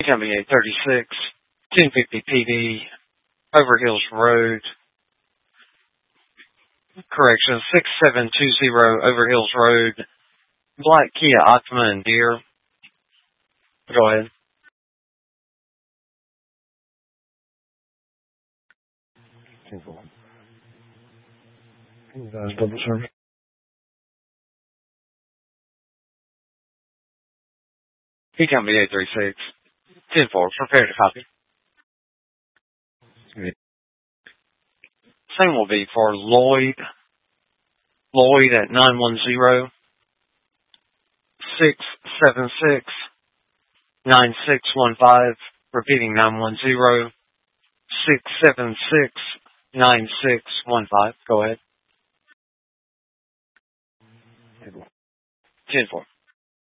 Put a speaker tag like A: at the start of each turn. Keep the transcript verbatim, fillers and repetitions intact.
A: Company eight thirty-six, ten fifty P D, Over Hills Road. Correction, six seven two zero Over Hills Road, Black Kia Optima and Deer. Go ahead. Can you guys double service? He Company eight thirty-six, ten four, prepare to copy. Same will be for Lloyd. Lloyd at nine one zero, six seven six, nine six one five. Repeating nine one zero, six seven six, nine six one five. Go ahead. ten four.